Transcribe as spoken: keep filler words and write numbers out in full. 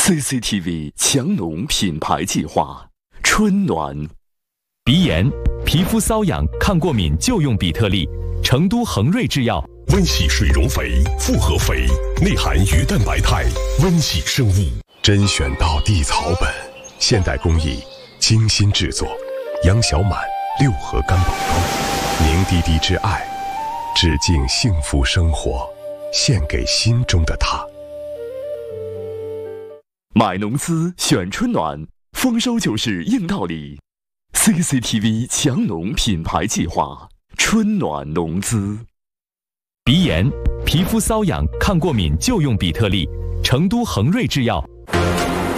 C C T V 强农品牌计划，春暖。 鼻炎、皮肤瘙痒、抗过敏就用比特利。成都恒瑞制药温喜水溶肥复合肥，内含鱼蛋白肽，温喜生物，甄选到地草本，现代工艺精心制作。杨小满六合干宝膏，凝滴滴之爱，致敬幸福生活，献给心中的他。 买农资选春暖，丰收就是硬道理。C C T V 强农品牌计划，春暖农资。 鼻炎、皮肤瘙痒、抗过敏就用比特利。成都恒瑞制药